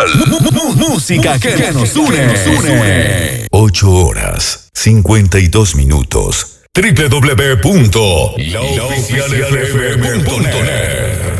oficial. Música que nos une. 8 horas, 52 minutos. www.laoficialfm.net